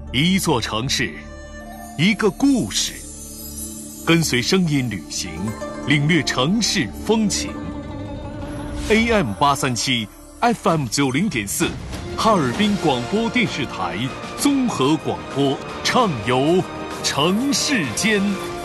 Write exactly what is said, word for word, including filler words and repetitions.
一座城市，一个故事，跟随声音旅行，领略城市风情。A M 八三七 F M 九零点四，哈尔滨广播电视台综合广播，畅游城市间。